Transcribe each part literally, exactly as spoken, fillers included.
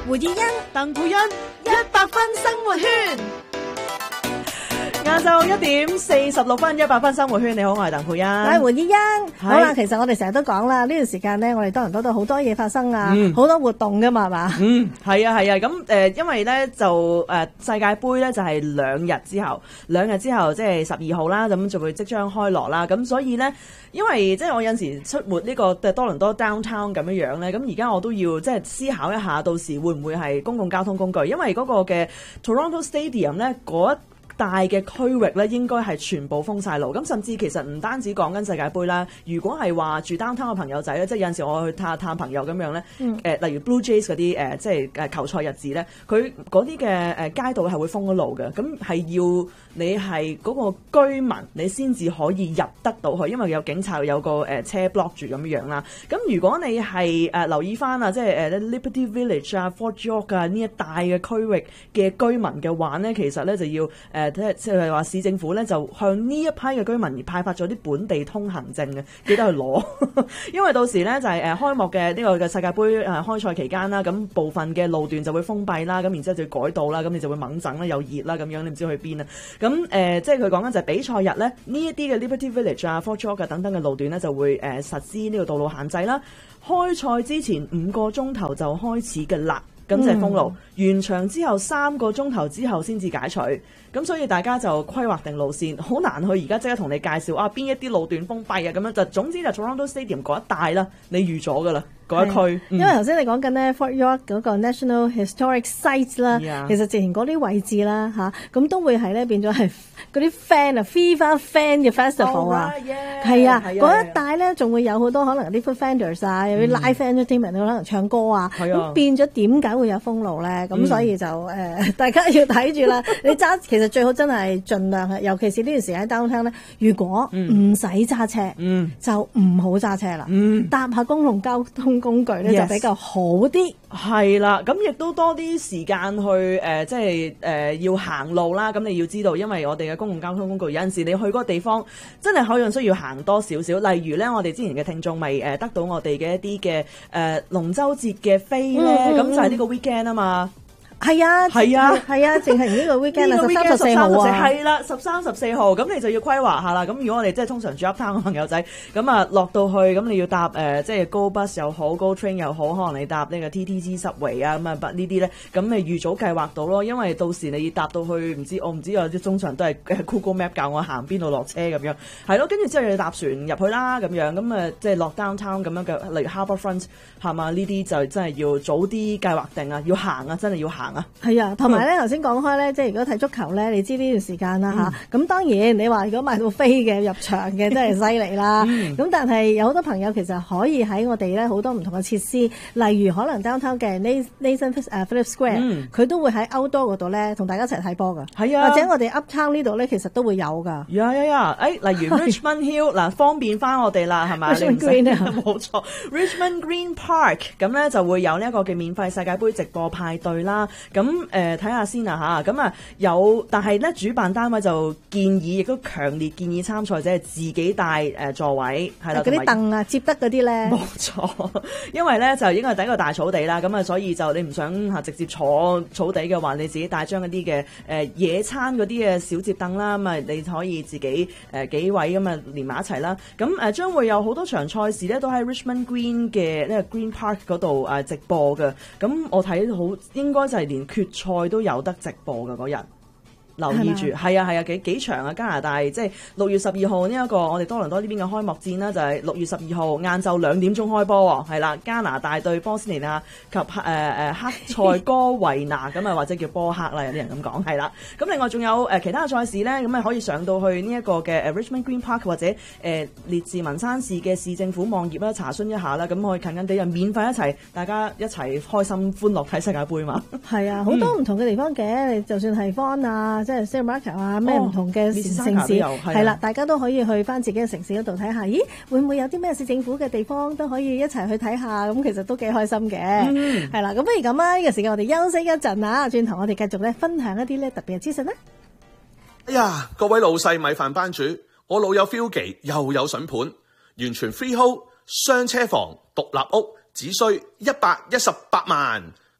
胡志欣、 鄧佩欣， 一百分生活圈。 晏晝一點四十六分，一百分生活圈，你好，我係鄧佩欣。 我係胡志欣。好啦，其實我哋成日都講啦，呢段時間咧，我哋多倫多都好多嘢發生啊，好、嗯、多活動噶嘛，係嘛？ 嗯，係啊，係啊。咁誒、呃，因為咧就誒、呃、世界盃咧就係兩日之後，兩日之後即係十二號啦，咁就會即將開鑼啦。咁所以咧，因為即係我有陣時出沒呢個多倫多 downtown 咁樣樣咧，咁而家我都要即係思考一下，到時會唔會係公共交通工具？因為嗰個嘅 Toronto Stadium 咧嗰一大嘅區域咧，應該係全部封晒路。咁甚至其實唔單止講緊世界盃啦，如果係話住 downtown 嘅朋友仔咧，即係有陣時我去探探朋友咁樣咧，誒、嗯呃、例如 Blue Jays 嗰啲誒，即係誒球賽日子咧，佢嗰啲嘅誒街道係會封咗路嘅。咁係要你係嗰個居民，你先至可以入得到去，因為有警察有個誒車 block 住咁樣啦。咁如果你係誒、呃、留意翻啊，即係誒 Liberty Village 啊、Fort York 啊呢一帶嘅區域嘅居民嘅話咧，其實咧就要誒。呃即係話市政府咧就向呢一批嘅居民而派發咗啲本地通行證嘅，記得去攞，因為到時咧就係誒開幕嘅呢個嘅世界盃誒開賽期間啦，咁部分嘅路段就會封閉啦，咁然之後就要改道啦，咁你就會猛整啦，又熱啦咁樣，你唔知去邊啊？咁誒、呃、即係佢講緊就係比賽日咧，呢一啲嘅 Liberty Village 啊、Fort York 等等嘅路段咧就會誒、呃、實施呢個道路限制啦。開賽之前五個鐘頭就開始嘅啦。咁就係封路，嗯、完場之後三個鐘頭之後先至解除，咁所以大家就規劃定路線，好難去而家即刻同你介紹啊邊一啲路段封閉啊咁樣，就總之就 Toronto Stadium 嗰一帶啦，你預咗噶啦嗰一區。嗯、因為頭先你講緊咧 Fort York 嗰個 National Historic Sites 啦，yeah. 其實之前嗰啲位置啦嚇，咁都會係咧變咗係嗰啲 fan 啊 FIFA fan 嘅 festival 啊，係啊，嗰一帶咧仲會有好多可能啲 food vendors 啊，有啲 live entertainment 可能唱歌啊，咁變咗點解會有封路咧？咁、嗯、所以就誒、呃，大家要睇住啦。你揸其實最好真係盡量，尤其是呢段時間喺 downtown 咧，如果唔使揸車，嗯、就唔好揸車啦，嗯、搭下公共交通工具咧、yes. 就比較好啲。 係啦，咁亦都多啲時間去誒、呃，即係誒、呃、要行路啦。咁你要知道，因為我哋嘅公共交通工具有陣時你去嗰個地方真係可能需要行多少少。例如咧，我哋之前嘅聽眾咪誒得到我哋嘅一啲嘅誒龍舟節嘅飛咧，咁、嗯、就係呢個 weekend 啊嘛。 係啊， 係啊， 係啊，淨係呢個 weekend 啊，十三、十四號啊， 係啦，十三、十四號，咁你就要規劃下啦。咁如果我哋即係通常住 uptown 嘅朋友仔，咁啊落到去，咁你要搭誒、呃、即係 Go Bus 又好 Go Train 又好，可能你搭呢個 T T C 十圍啊，咁啊呢啲咧，咁你預早計劃到咯。因為到時你要搭到去，唔知我唔知有啲通常都係 Google Map 教我行邊度落車咁樣，係咯，跟住之後要搭船入去啦，咁樣咁啊即係落 downtown 咁樣嘅，例如 Harbourfront 係嘛，呢啲就真係要早啲計劃定啊，要行啊，真係要行啊， 係啊。同埋咧，頭先講開咧，即係如果睇足球咧，你知呢段時間啦嚇。咁、嗯、當然你話如果買到飛嘅入場嘅真係犀利啦。咁、嗯、但係有好多朋友其實可以喺我哋咧好多唔同嘅設施，例如可能 downtown 嘅 Nathan Phillips Square，佢、嗯、都會喺 outdoor 嗰度咧同大家一齊睇波㗎。係啊，或者我哋 uptown 呢度咧其實都會有㗎。 呀呀呀！誒，例如 Richmond Hill 嗱，方便翻我哋啦，係咪 Richmond Green 啊， 冇錯 ，Richmond Green Park 咁咧就會有呢一個嘅免費世界盃直播派對啦。咁誒睇下先啊嚇，咁啊有，但係咧主辦單位就建議，亦都強烈建議參賽者自己帶誒座位，係啦， 嗰啲凳啊，接得嗰啲咧， 冇錯，因為咧就應該係第一個大草地啦，咁啊所以就你唔想嚇直接坐草地嘅話，你自己帶張嗰啲嘅誒野餐嗰啲嘅小摺凳啦，咁啊你可以自己誒、呃、幾位咁啊連埋一齊啦，咁誒、呃、將會有好多場賽事咧都喺 Richmond Green 嘅呢個 Green Park 嗰度誒直播嘅，咁我睇好應該就係連決賽都有得直播嘅嗰日。留意住，係啊係啊，幾幾場啊！加拿大即係六月十二號呢一個我哋多倫多呢邊嘅開幕戰啦，就係、是、六月十二號晏晝兩點鐘開波喎，係啦，加拿大對波斯尼亞及誒誒、呃、克塞哥維拿咁啊，或者叫波克啦，有啲人咁講係啦。咁另外仲有誒、呃、其他嘅賽事咧，咁啊可以上到去呢一個嘅誒 Richmond Green Park 或者誒、呃、列治文山市嘅市政府網頁啦，查詢一下啦，咁可以近近地又免費一齊，大家一齊開心歡樂睇世界盃嘛。 係啊，好多唔同嘅地方嘅，你就算係方啊。即係 Saint Margaret 啊，咩唔同嘅城市係啦，大家都可以去翻自己嘅城市嗰度睇下，咦，會唔會有啲咩市政府嘅地方都可以一齊去睇下？咁其實都幾開心嘅，係、嗯、啦。咁不如咁啊，呢、這個時間我哋休息一陣啊，轉頭我哋繼續咧分享一啲咧特別嘅資訊啦。 哎呀，各位老細米飯班主，我老友 Philgy 又有筍盤，完全 freehold 雙車房獨立屋，只需一百一十八萬。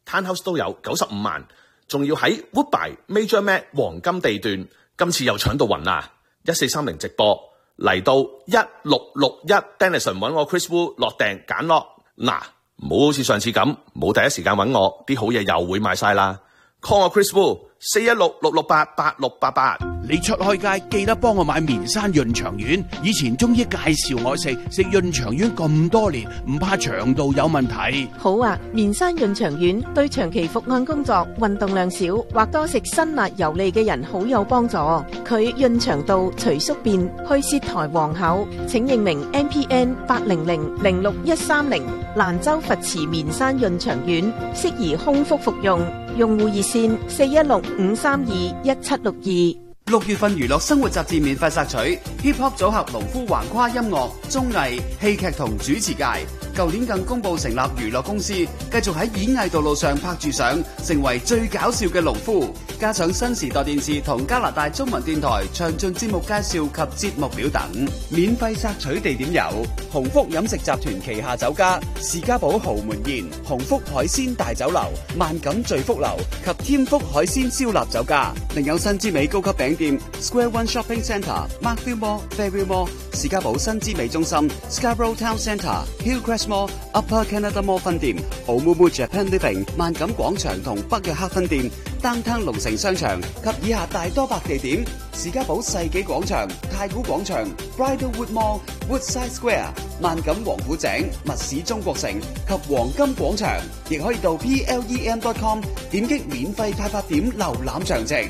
，Townhouse 都有九十五萬，仲要喺 Woodbine Major Mac 黃金地段，今次又搶到暈啦！一四三零直播嚟到一六六一 Denison 揾我 Chris Wu 落訂揀落，嗱，唔好好似上次咁冇第一時間揾我，啲好嘢又會賣晒啦。call 我 Chris Wu 四一六六六八八六八八。 你出開街記得幫我買棉山潤腸丸，以前中醫介紹我食食潤腸丸咁多年，唔怕腸道有問題。 好啊，棉山潤腸丸對長期伏案工作、運動量少或多食辛辣油膩嘅人好有幫助。佢潤腸道、除宿便、去舌苔黃口。請認明 M P N 八零零零六一三零，蘭州佛慈棉山潤腸丸，適宜空腹服用。用戶熱線四一六五三二一七六二。 六月份娛樂生活雜誌免費索取 Hip Hop 組合農夫橫跨音樂、綜藝、戲劇同主持界。舊年更公佈成立娛樂公司，繼續喺演藝道路上拍住上，成為最搞笑嘅農夫。加上新時代電視同加拿大中文電台詳盡節目介紹及節目表等。免費索取地點有鴻福飲食集團旗下酒家士嘉堡豪門宴、鴻福海鮮大酒樓、萬錦聚福樓及添福海鮮燒臘酒家。另有新之美高級餅店 Square One Shopping Centre、Markville Mall、Fairview Mall、士嘉堡新之美中心、Scarborough Town Centre、Hillcrest Mall、Upper Canada Mall 分店、Oumuamua Japan Living、萬錦廣場同北約克分店、Downtown 龍城商場及以下大多百地點：士嘉堡世紀廣場、太古廣場、Bridlewood Mall、Woodside Square、萬錦王府井、密市中國城及黃金廣場。亦可以到 P L E M dot com 點擊免費派發點瀏覽詳情。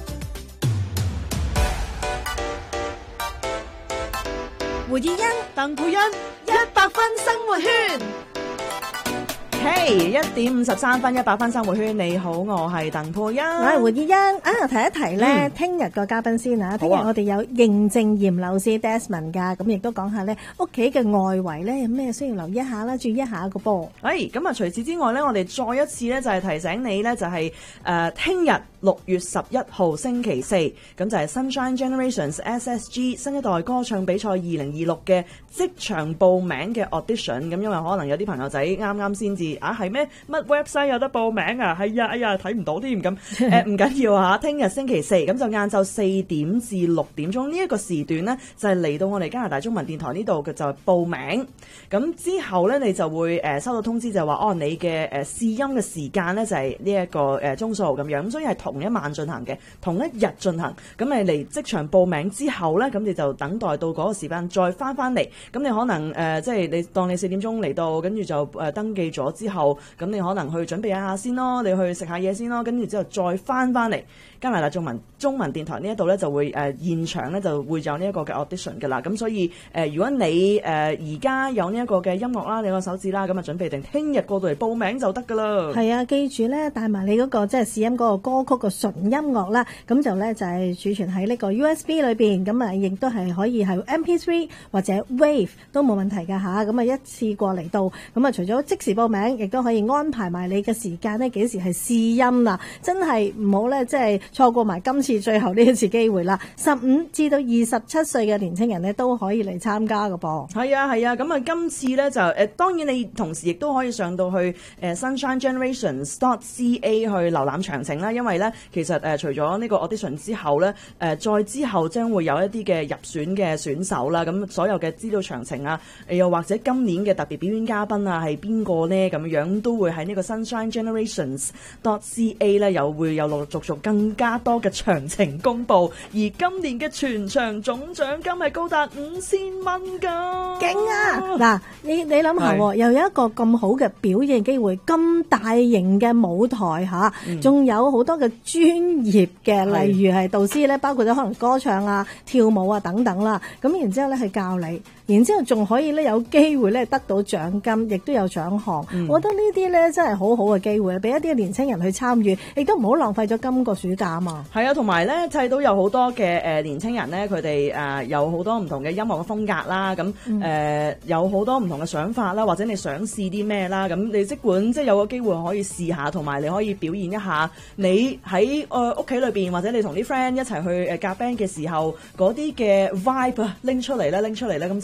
胡以欣、 鄧佩欣， 一百分生活圈。 嘿，一點五十三分，一百分生活圈，你好，我係鄧佩欣， 我係胡以欣。啊，提一提咧，聽日個嘉賓先啊，聽日我哋有認證驗樓師 Desmond 噶，咁亦都講下咧屋企嘅外圍咧有咩需要留意一下啦，注意一下個噃。 哎，咁啊，除此之外咧，我哋再一次咧就係提醒你咧，就係誒聽日六月十一號星期四，咁就係 Sunshine Generations S S G 新一代歌唱比賽二零二六嘅即場報名嘅 audition。咁因為可能有啲朋友仔啱啱先至。啊，係咩？乜 website 有得報名啊？係呀，哎呀，睇唔到添咁。誒，唔緊要啊！聽日星期四，咁就晏晝四點至六點鐘呢一個時段呢，就係、是、嚟到我哋加拿大中文電台呢度嘅就係報名。咁之後呢，你就會誒收到通知就，就係話哦，你嘅誒試音嘅時間呢，就係呢一個誒鐘數咁樣。咁所以係同一晚進行嘅，同一日進行。咁你嚟即場報名之後呢，咁你就等待到嗰個時間再翻翻嚟。咁你可能誒、呃、即係你當你四點鐘嚟到，跟住就誒登記咗之後，咁你可能去準備一下先咯，你去食下嘢先咯，跟住之後再翻翻嚟加拿大中文中文電台呢一度咧，就會誒、呃、現場咧就會有呢一個嘅 audition 嘅啦。咁所以誒、呃，如果你誒而家有呢一個嘅音樂啦，你個手指啦，咁啊準備定聽日過到嚟報名就得噶啦。係啊，記住咧帶埋你嗰、嗰個即係試音嗰個歌曲個純音樂啦，咁就咧就係、是、儲存喺呢個 U S B 裏邊，咁啊亦都係可以係 M P 三 或者 Wave 都冇問題㗎吓。咁啊一次過嚟到，咁啊除咗即時報名，亦都可以安排埋你嘅時間呢，幾時係試音啦？真係唔好咧，即係錯過埋今次最後呢一次機會啦！十五至到二十七歲嘅年輕人呢，都可以嚟參加㗎噃。 係啊係啊，咁啊今次咧就誒、呃，當然你同時亦都可以上到去誒、呃、Sunshine Generations dot C A 去瀏覽詳情啦。因為咧其實誒、呃、除咗呢個 audition 之後咧，誒、呃、再之後將會有一啲嘅入選嘅選手啦。咁所有嘅資料詳情啊，又或者今年嘅特別表演嘉賓啊係邊個呢？咁樣都會喺呢個 Sunshine Generations dot C A 咧，又會有陸陸續續更加多嘅詳情公佈。而今年嘅全場總獎金係高達五千蚊㗎， 勁啊！嗱，你你諗下，又有一個咁好嘅表演機會，咁大型嘅舞台嚇，仲、嗯、有好多嘅專業嘅，例如係導師咧，包括咗可能歌唱啊、跳舞啊等等啦。咁然之後咧係教你，然之後仲可以咧有機會咧得到獎金，亦都有獎項。嗯、我覺得呢啲咧真係好好嘅機會，俾一啲年輕人去參與，亦都唔好浪費咗今個暑假啊嘛。 係啊，同埋咧睇到有好多嘅誒年輕人咧，佢哋誒有好多唔同嘅音樂嘅風格啦，咁誒、嗯呃、有好多唔同嘅想法啦，或者你想試啲咩啦，咁你即管即係有個機會可以試下，同埋你可以表現一下你喺誒屋企裏邊，或者你同啲 friend 一齊去誒夾 band 嘅時候嗰啲嘅 vibe 拎出嚟咧，拎出嚟咧，咁就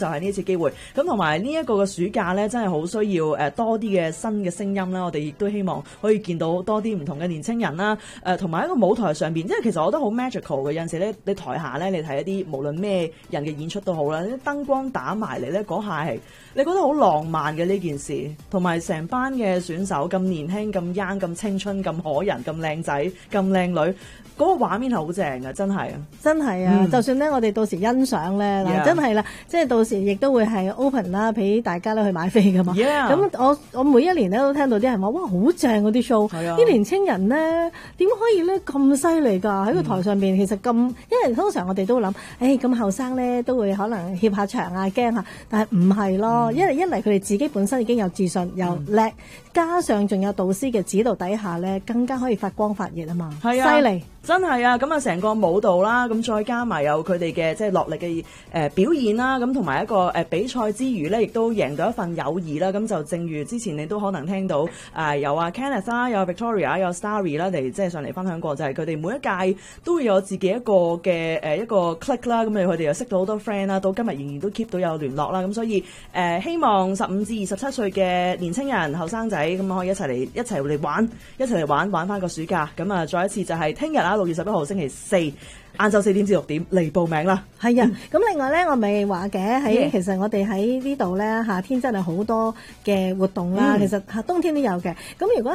係呢一次機會。咁同埋呢一個嘅暑假咧，真係好需要誒多啲嘅新嘅聲音啦。我哋亦都希望可以見到多啲唔同嘅年青人啦。誒同埋一個舞台上邊，因為其實我覺得好 magical 嘅。有陣時咧，你台下咧，你睇一啲無論咩人嘅演出都好啦，啲燈光打埋嚟咧，嗰下係你覺得好浪漫嘅呢件事，同埋成班嘅選手咁年輕、咁 young、咁青春、咁可人、咁靚仔、咁靚女，嗰、嗰個畫面係好正嘅，真係啊！ 真係啊！嗯、就算咧，我哋到時欣賞咧，嗱 Yeah. 真係啦，即係到時亦都會係 open 啦，俾大家咧去買飛噶嘛。咁 Yeah. 我我每一年咧都聽到啲人話，哇，好正嗰啲 show，啲年青人咧點可以咧咁犀利㗎？喺個台上邊、嗯、其實咁，因為通常我哋都諗，誒咁後生咧都會可能怯下場啊、驚下，但係唔係咯，嗯、因為一嚟佢哋自己本身已經有自信又叻，嗯、加上仲有導師嘅指導底下咧，更加可以發光發熱啊嘛，犀利！ 真係啊！咁啊，成個舞蹈啦，咁再加埋有佢哋嘅即係落力嘅誒表現啦，咁同埋一個誒比賽之餘咧，亦都贏到一份友誼啦。咁就正如之前你都可能聽到誒有啊 Kenneth 啦，有 Victoria， 有 Starry 啦嚟即係上嚟分享過，就係佢哋每一屆都會有自己一個嘅誒一個 click 啦。咁佢哋又識到好多 friend 啦，到今日仍然都 keep 到有聯絡啦。咁所以誒、呃、希望十五至二十七歲嘅年青人後生仔咁可以一齊嚟一齊嚟玩，一齊嚟玩玩翻個暑假。咁啊，再一次就係聽日啊！六月十一號星期四晏晝四點至六點嚟報名啦。 係啊，咁、嗯、另外咧，我咪話嘅喺其實我哋喺呢度咧，夏天真係好多嘅活動啦。嗯、其實冬天都有嘅。咁如果